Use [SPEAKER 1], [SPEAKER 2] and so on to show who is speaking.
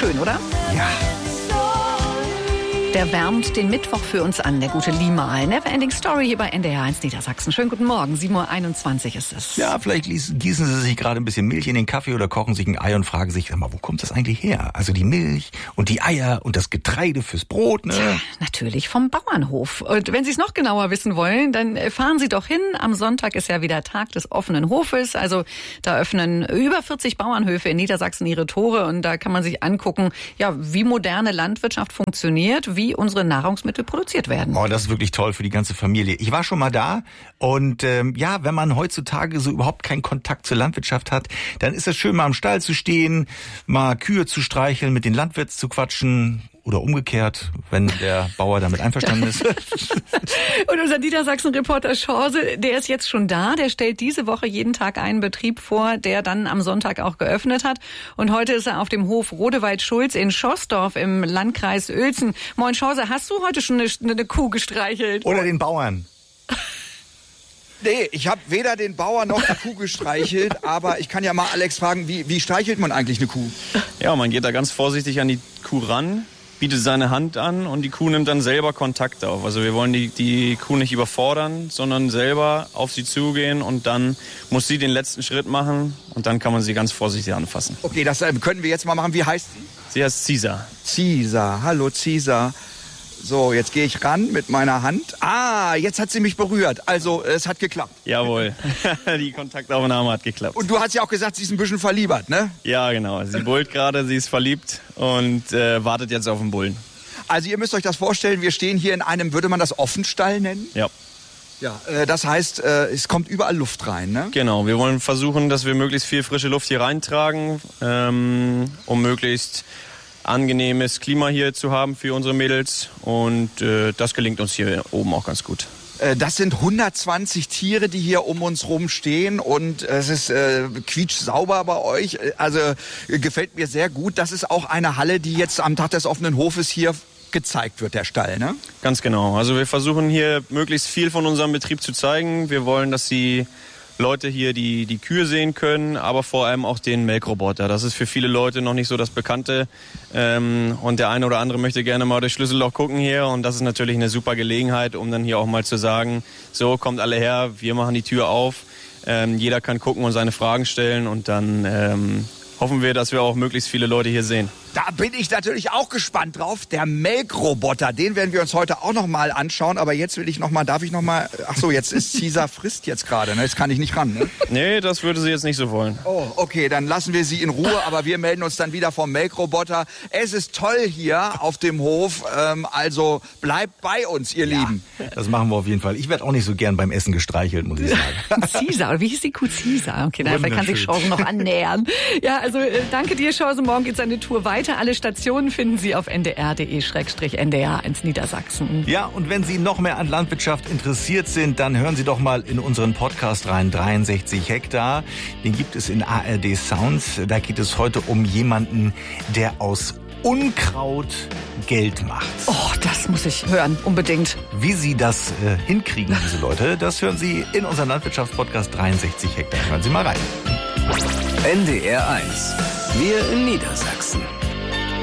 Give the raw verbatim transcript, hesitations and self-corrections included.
[SPEAKER 1] schön, oder?
[SPEAKER 2] Ja.
[SPEAKER 1] Der wärmt den Mittwoch für uns an, der gute Limahl. Neverending Story hier bei N D R eins Niedersachsen. Schönen guten Morgen, sieben Uhr einundzwanzig ist es.
[SPEAKER 2] Ja, vielleicht gießen Sie sich gerade ein bisschen Milch in den Kaffee oder kochen sich ein Ei und fragen sich, sag mal, wo kommt das eigentlich her? Also die Milch und die Eier und das Getreide fürs Brot, ne?
[SPEAKER 1] Tja, natürlich vom Bauernhof. Und wenn Sie es noch genauer wissen wollen, dann fahren Sie doch hin. Am Sonntag ist ja wieder Tag des offenen Hofes. Also da öffnen über vierzig Bauernhöfe in Niedersachsen ihre Tore und da kann man sich angucken, ja, wie moderne Landwirtschaft funktioniert, wie unsere Nahrungsmittel produziert werden.
[SPEAKER 2] Oh, das ist wirklich toll für die ganze Familie. Ich war schon mal da und ähm, ja, wenn man heutzutage so überhaupt keinen Kontakt zur Landwirtschaft hat, dann ist es schön, mal am Stall zu stehen, mal Kühe zu streicheln, mit den Landwirten zu quatschen. Oder umgekehrt, wenn der Bauer damit einverstanden ist.
[SPEAKER 1] Und unser Niedersachsen-Reporter Schorse, der ist jetzt schon da. Der stellt diese Woche jeden Tag einen Betrieb vor, der dann am Sonntag auch geöffnet hat. Und heute ist er auf dem Hof Rodewald-Schulz in Schoßdorf im Landkreis Uelzen. Moin Schorse, hast du heute schon eine, eine Kuh gestreichelt?
[SPEAKER 2] Oder den Bauern?
[SPEAKER 3] Nee, ich habe weder den Bauern noch die Kuh gestreichelt, aber ich kann ja mal Alex fragen, wie, wie streichelt man eigentlich eine Kuh?
[SPEAKER 4] Ja, man geht da ganz vorsichtig an die Kuh ran, bietet seine Hand an und die Kuh nimmt dann selber Kontakt auf. Also wir wollen die, die Kuh nicht überfordern, sondern selber auf sie zugehen und dann muss sie den letzten Schritt machen und dann kann man sie ganz vorsichtig anfassen.
[SPEAKER 3] Okay, das äh, können wir jetzt mal machen. Wie heißt sie?
[SPEAKER 4] Sie heißt Cisa.
[SPEAKER 3] Cisa, hallo Cisa. So, jetzt gehe ich ran mit meiner Hand. Ah, jetzt hat sie mich berührt. Also, es hat geklappt.
[SPEAKER 4] Jawohl, die Kontaktaufnahme hat geklappt.
[SPEAKER 3] Und du hast ja auch gesagt, sie ist ein bisschen verliebert, ne?
[SPEAKER 4] Ja, genau. Sie bullt gerade, sie ist verliebt und äh, wartet jetzt auf den Bullen.
[SPEAKER 3] Also, ihr müsst euch das vorstellen, wir stehen hier in einem, würde man das Offenstall nennen?
[SPEAKER 4] Ja.
[SPEAKER 3] Ja, äh, das heißt, äh, es kommt überall Luft rein, ne?
[SPEAKER 4] Genau, wir wollen versuchen, dass wir möglichst viel frische Luft hier reintragen, ähm, um möglichst angenehmes Klima hier zu haben für unsere Mädels und äh, das gelingt uns hier oben auch ganz gut.
[SPEAKER 3] Äh, das sind hundertzwanzig Tiere, die hier um uns rum stehen und es ist äh, quietschsauber bei euch. Also äh, gefällt mir sehr gut. Das ist auch eine Halle, die jetzt am Tag des offenen Hofes hier gezeigt wird, der Stall, ne?
[SPEAKER 4] Ganz genau. Also wir versuchen hier möglichst viel von unserem Betrieb zu zeigen. Wir wollen, dass die Leute hier die, die Kühe sehen können, aber vor allem auch den Melkroboter. Das ist für viele Leute noch nicht so das Bekannte. Ähm, und der eine oder andere möchte gerne mal durch Schlüsselloch gucken hier. Und das ist natürlich eine super Gelegenheit, um dann hier auch mal zu sagen, so, kommt alle her, wir machen die Tür auf. Ähm, jeder kann gucken und seine Fragen stellen. Und dann ähm, hoffen wir, dass wir auch möglichst viele Leute hier sehen.
[SPEAKER 3] Da bin ich natürlich auch gespannt drauf. Der Melkroboter, den werden wir uns heute auch noch mal anschauen. Aber jetzt will ich noch mal, darf ich noch mal, ach so, jetzt ist Cisa frisst jetzt gerade, ne? Jetzt kann ich nicht ran, ne?
[SPEAKER 4] Nee, das würde sie jetzt nicht so wollen.
[SPEAKER 3] Oh, okay, dann lassen wir sie in Ruhe, aber wir melden uns dann wieder vom Melkroboter. Es ist toll hier auf dem Hof, ähm, also bleibt bei uns, ihr ja, Lieben.
[SPEAKER 2] Das machen wir auf jeden Fall. Ich werde auch nicht so gern beim Essen gestreichelt, muss ich sagen.
[SPEAKER 1] Cisa, oder wie hieß die Kuh Cisa? Okay, dann kann sich Chance noch annähern. Ja, also äh, danke dir, Chance. Morgen geht seine Tour weiter. Alle Stationen finden Sie auf n d r punkt d e slash n d r eins Niedersachsen.
[SPEAKER 2] Ja, und wenn Sie noch mehr an Landwirtschaft interessiert sind, dann hören Sie doch mal in unseren Podcast rein, dreiundsechzig Hektar. Den gibt es in A R D Sounds. Da geht es heute um jemanden, der aus Unkraut Geld macht.
[SPEAKER 1] Oh, das muss ich hören, unbedingt.
[SPEAKER 2] Wie Sie das äh, hinkriegen, diese Leute, das hören Sie in unserem Landwirtschaftspodcast dreiundsechzig Hektar. Hören Sie mal rein.
[SPEAKER 5] N D R eins. Wir in Niedersachsen.